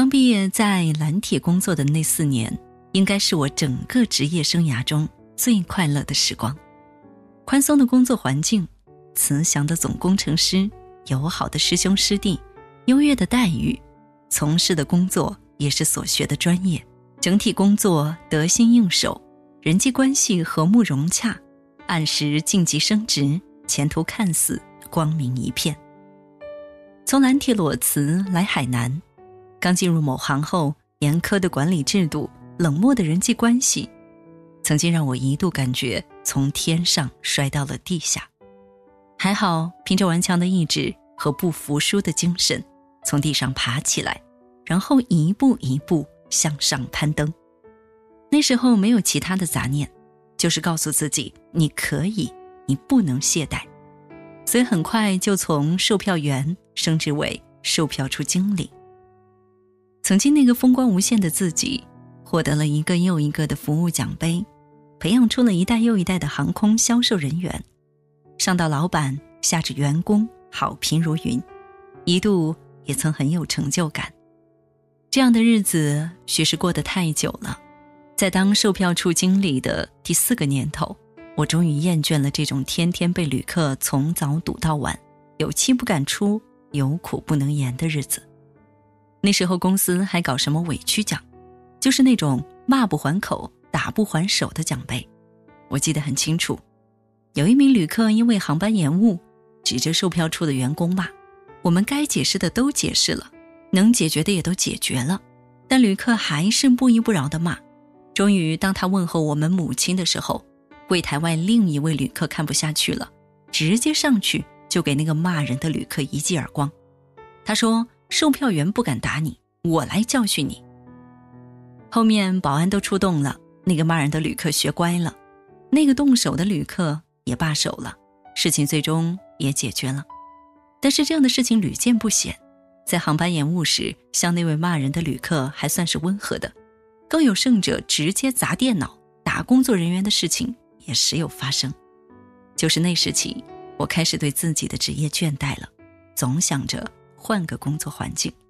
刚毕业在蓝铁工作的那4年，应该是我整个职业生涯中最快乐的时光。宽松的工作环境，慈祥的总工程师，友好的师兄师弟，优越的待遇，从事的工作也是所学的专业，整体工作得心应手，人际关系和睦融洽，按时晋级升职，前途看似光明一片。从蓝铁裸辞来海南，刚进入某行后，严苛的管理制度，冷漠的人际关系，曾经让我一度感觉从天上摔到了地下。还好凭着顽强的意志和不服输的精神，从地上爬起来，然后一步一步向上攀登。那时候没有其他的杂念，就是告诉自己你可以，你不能懈怠。所以很快就从售票员升职为售票处经理。曾经那个风光无限的自己，获得了一个又一个的服务奖杯，培养出了一代又一代的航空销售人员，上到老板，下至员工，好评如云，一度也曾很有成就感。这样的日子许是过得太久了，在当售票处经理的第4个年头，我终于厌倦了这种天天被旅客从早堵到晚，有气不敢出，有苦不能言的日子。那时候公司还搞什么委屈奖，就是那种骂不还口，打不还手的奖杯。我记得很清楚，有一名旅客因为航班延误，指着售票处的员工骂，我们该解释的都解释了，能解决的也都解决了，但旅客还是不依不饶地骂。终于当他问候我们母亲的时候，柜台外另一位旅客看不下去了，直接上去就给那个骂人的旅客一记耳光。他说，售票员不敢打你，我来教训你。后面保安都出动了，那个骂人的旅客学乖了，那个动手的旅客也罢手了，事情最终也解决了。但是这样的事情屡见不鲜，在航班延误时，像那位骂人的旅客还算是温和的，更有甚者直接砸电脑打工作人员的事情也时有发生。就是那时起，我开始对自己的职业倦怠了，总想着换个工作环境。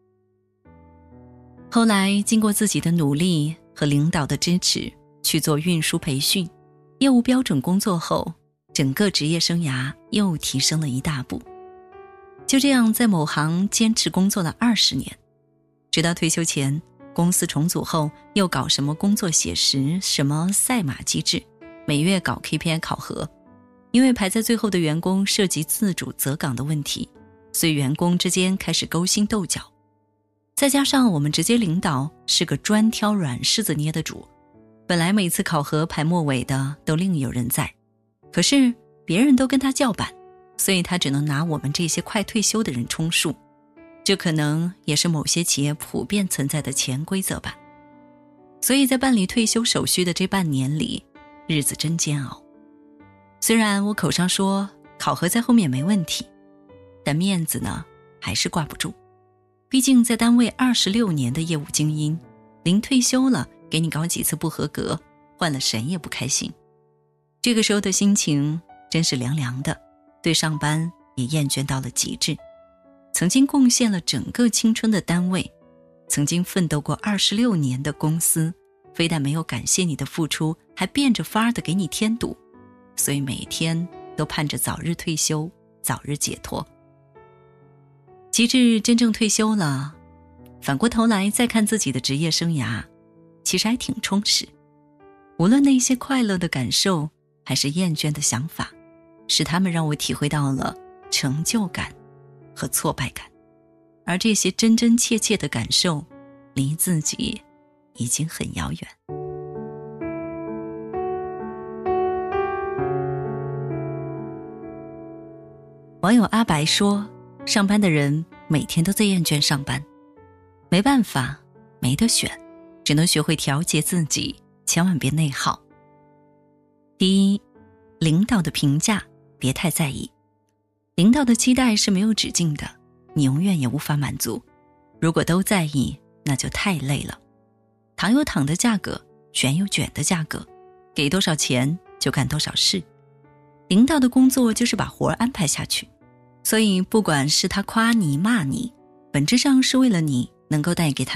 后来经过自己的努力和领导的支持，去做运输培训，业务标准工作后，整个职业生涯又提升了一大步。就这样在某行坚持工作了20年，直到退休前，公司重组后又搞什么工作写实，什么赛马机制，每月搞 KPI 考核。因为排在最后的员工涉及自主择岗的问题，所以员工之间开始勾心斗角。再加上我们直接领导是个专挑软柿子捏的主，本来每次考核排末尾的都另有人在，可是别人都跟他叫板，所以他只能拿我们这些快退休的人充数。这可能也是某些企业普遍存在的潜规则吧。所以在办理退休手续的这半年里，日子真煎熬。虽然我口上说考核在后面没问题，但面子呢还是挂不住。毕竟在单位26年的业务精英，临退休了给你搞几次不合格，换了谁也不开心。这个时候的心情真是凉凉的，对上班也厌倦到了极致。曾经贡献了整个青春的单位，曾经奋斗过26年的公司，非但没有感谢你的付出，还变着法儿的给你添堵，所以每天都盼着早日退休，早日解脱。及至真正退休了，反过头来再看自己的职业生涯，其实还挺充实。无论那些快乐的感受，还是厌倦的想法，是他们让我体会到了成就感和挫败感。而这些真真切切的感受，离自己已经很遥远。网友阿白说，上班的人每天都在厌倦上班，没办法，没得选，只能学会调节自己，千万别内耗。第一，领导的评价别太在意，领导的期待是没有止境的，你永远也无法满足。如果都在意，那就太累了。糖有糖的价格，卷有卷的价格，给多少钱就干多少事。领导的工作就是把活安排下去，所以不管是他夸你骂你，本质上是为了你能够带给他